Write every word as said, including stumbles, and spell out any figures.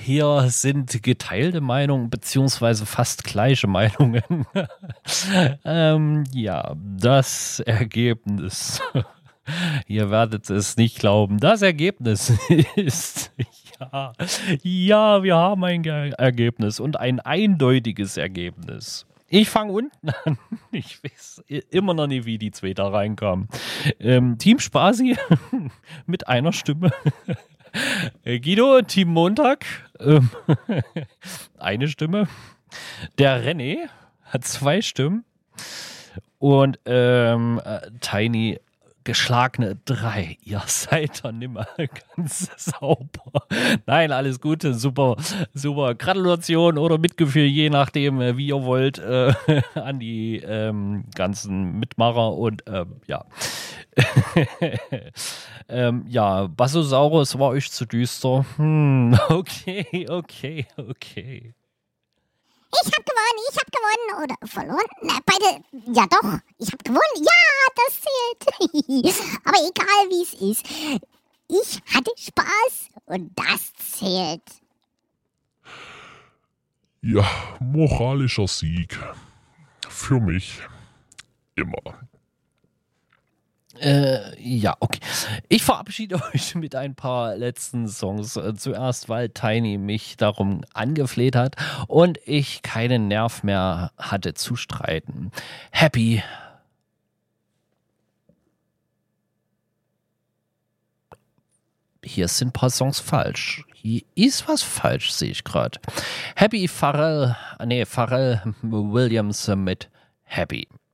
hier sind geteilte Meinungen, beziehungsweise fast gleiche Meinungen. ähm, ja, das Ergebnis. Ihr werdet es nicht glauben. Das Ergebnis ist, ja, ja, wir haben ein Ge- Ergebnis und ein eindeutiges Ergebnis. Ich fange unten an. Ich weiß immer noch nicht, wie die zwei da reinkamen. Ähm, Team Spasi mit einer Stimme. Guido, Team Montag, ähm, eine Stimme. Der René hat zwei Stimmen. Und ähm, äh, Tiny geschlagene drei. Ihr seid doch nimmer ganz sauber. Nein, alles Gute, super, super. Gratulation oder Mitgefühl, je nachdem, äh, wie ihr wollt, äh, an die ähm, ganzen Mitmacher und ähm, ja. ähm, ja, Bassosaurus war euch zu düster. Hm, okay, okay, okay. Ich hab gewonnen, ich hab gewonnen. Oder verloren? Na, beide. Ja doch, ich hab gewonnen. Ja, das zählt. Aber egal wie es ist. Ich hatte Spaß und das zählt. Ja, moralischer Sieg. Für mich. Immer. Äh, ja, okay. Ich verabschiede euch mit ein paar letzten Songs. Äh, zuerst, weil Tiny mich darum angefleht hat und ich keinen Nerv mehr hatte zu streiten. Happy. Hier sind ein paar Songs falsch. Hier ist was falsch, sehe ich gerade. Happy Pharrell, nee, Pharrell Williams mit Happy.